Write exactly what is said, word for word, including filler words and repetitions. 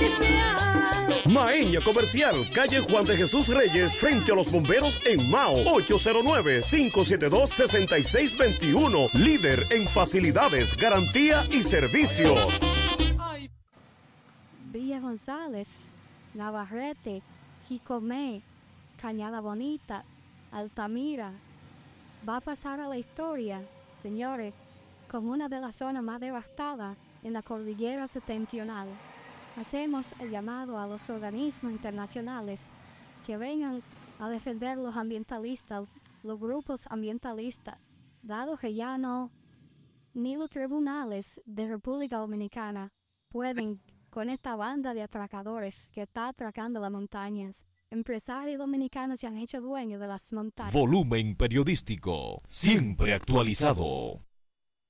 Maeña Comercial, calle Juan de Jesús Reyes, frente a los bomberos en Mao. Ocho cero nueve, cinco siete dos, seis seis dos uno. Líder en facilidades, garantía y servicio. Villa González, Navarrete, Jicomé, Cañada Bonita, Altamira. Va a pasar a la historia, señores, como una de las zonas más devastadas en la cordillera septentrional. Hacemos el llamado a los organismos internacionales que vengan a defender los ambientalistas, los grupos ambientalistas, dado que ya no, ni los tribunales de República Dominicana pueden con esta banda de atracadores que está atracando las montañas. Empresarios dominicanos se han hecho dueños de las montañas. Volumen periodístico, siempre actualizado.